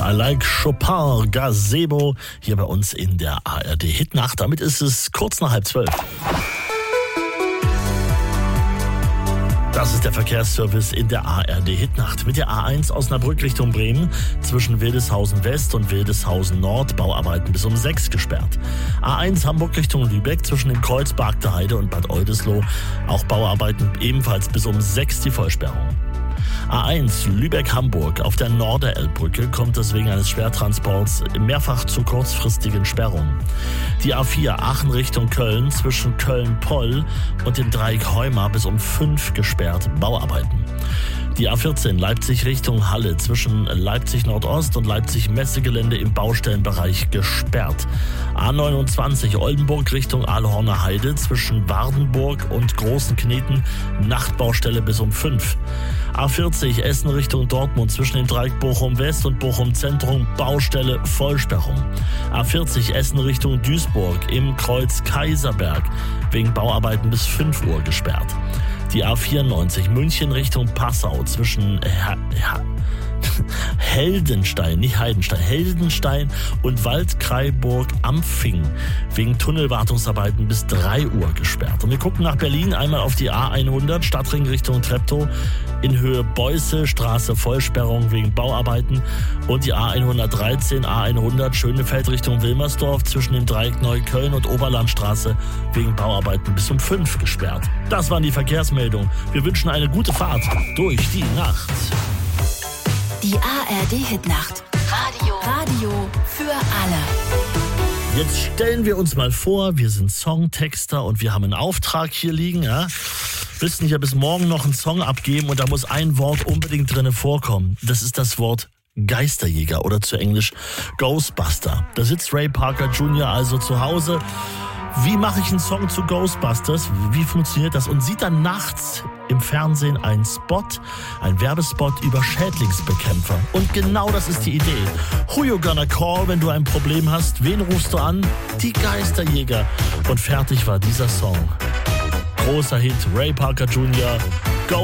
I like Chopin, Gazebo, hier bei uns in der ARD Hitnacht. Damit ist es kurz nach 11:30. Das ist der Verkehrsservice in der ARD Hitnacht. Mit der A1 Osnabrück Richtung Bremen zwischen Wildeshausen West und Wildeshausen Nord Bauarbeiten bis um 6 gesperrt. A1 Hamburg Richtung Lübeck zwischen dem Kreuz Bargter Heide und Bad Oldesloe auch Bauarbeiten ebenfalls bis um 6 die Vollsperrung. A1 Lübeck-Hamburg auf der Norderelbbrücke kommt es wegen eines Schwertransports mehrfach zu kurzfristigen Sperrungen. Die A4 Aachen Richtung Köln zwischen Köln-Poll und dem Dreieck Heuma bis um 5 gesperrt, Bauarbeiten. Die A14 Leipzig Richtung Halle zwischen Leipzig Nordost und Leipzig Messegelände im Baustellenbereich gesperrt. A29 Oldenburg Richtung Aalhorner Heide zwischen Wardenburg und Großen Kneten Nachtbaustelle bis um 5. A40 Essen Richtung Dortmund zwischen dem Dreieck Bochum West und Bochum Zentrum Baustelle Vollsperrung. A40 Essen Richtung Duisburg im Kreuz Kaiserberg wegen Bauarbeiten bis 5 Uhr gesperrt. Die A94 München Richtung Passau zwischen Heldenstein, nicht Heidenstein, Heldenstein und Waldkraiburg-Ampfing wegen Tunnelwartungsarbeiten bis 3 Uhr gesperrt. Und wir gucken nach Berlin einmal auf die A100 Stadtring Richtung Treptow in Höhe Beuße Straße Vollsperrung wegen Bauarbeiten und die A113 A100 Schönefeld Richtung Wilmersdorf zwischen dem Dreieck Neukölln und Oberlandstraße wegen Bauarbeiten bis um 5 gesperrt. Das waren die Verkehrsmeldungen. Wir wünschen eine gute Fahrt durch die Nacht. Die ARD Hitnacht. Radio für alle. Jetzt stellen wir uns mal vor, wir sind Songtexter und wir haben einen Auftrag hier liegen. Ja? Müssen hier bis morgen noch einen Song abgeben und da muss ein Wort unbedingt drin vorkommen. Das ist das Wort Geisterjäger oder zu Englisch Ghostbuster. Da sitzt Ray Parker Jr. also zu Hause. Wie mache ich einen Song zu Ghostbusters? Wie funktioniert das? Und sieht dann nachts im Fernsehen einen Werbespot über Schädlingsbekämpfer. Und genau das ist die Idee. Who you gonna call, wenn du ein Problem hast? Wen rufst du an? Die Geisterjäger. Und fertig war dieser Song. Großer Hit, Ray Parker Jr.